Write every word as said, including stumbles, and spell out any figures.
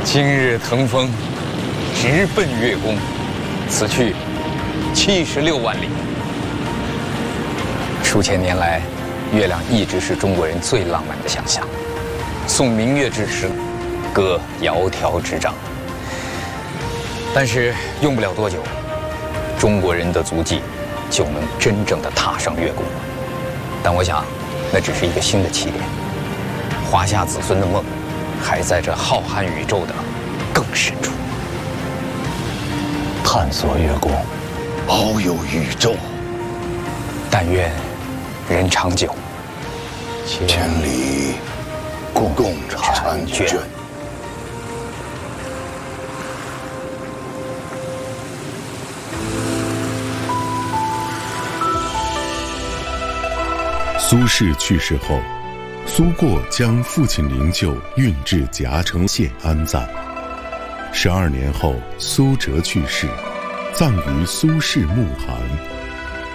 今日腾风，直奔月宫，此去七十六万里。数千年来，月亮一直是中国人最浪漫的想象。送明月之时，歌窈窕之章。但是用不了多久，中国人的足迹就能真正的踏上月宫。但我想，那只是一个新的起点。华夏子孙的梦，还在这浩瀚宇宙的更深处。 探索月宫，遨游宇宙。 但愿人长久， 千里共婵娟。 苏轼去世后，苏过将父亲灵柩运至夹城县安葬。十二年后，苏辙去世，葬于苏轼墓旁。